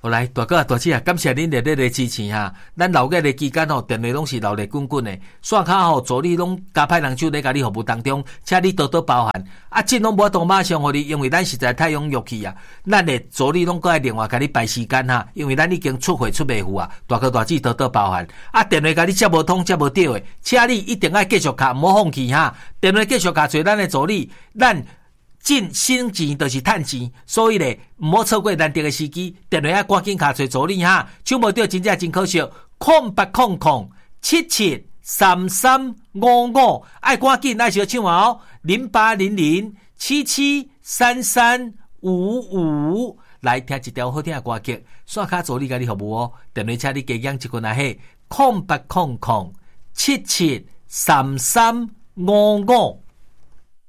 来，大哥大姐啊，感谢恁热烈的支持哈！咱老个的期间吼，电话拢是热烈滚滚的，线卡吼助理拢加派人手在甲你服务当中，请你多多包涵。啊，真拢无法度马上互你，因为咱实在太臃气啊！咱的助理拢过来另外甲你排时间哈，因为咱已经出货出袂赴啊，大哥大姐多多包涵。啊，电话甲你接无通接无到的，请你一定要继续卡，唔好放弃哈！电话继续卡找咱的助理，咱进新钱就是趁钱，所以咧唔好错过难得的时机，电话要赶紧卡找助理哈，抢无到真正真可惜。0800773355，爱赶紧爱小抢哦，0800773355，来听一条好听的歌曲，线卡助理甲你服务哦，电话请你加养一群啊嘿，0800773355。